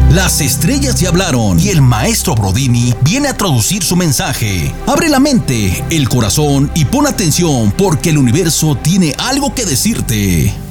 Las estrellas ya hablaron y el maestro Brodini viene a traducir su mensaje. Abre la mente, el corazón y pon atención porque el universo tiene algo que decirte.